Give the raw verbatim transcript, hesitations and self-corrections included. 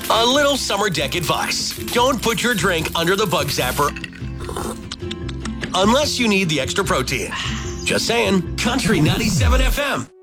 A little summer deck advice. Don't put your drink under the bug zapper unless you need the extra protein. Just saying. Country ninety-seven F M.